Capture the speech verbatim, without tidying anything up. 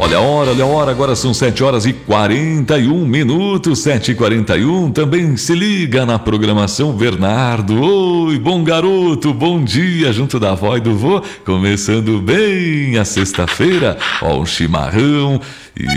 Olha a hora, olha a hora, agora são sete horas e quarenta e um minutos, sete e quarenta e um. Também se liga na programação Bernardo. Oi, bom garoto, bom dia, junto da avó e do vô. Começando bem a sexta-feira, ó, um chimarrão.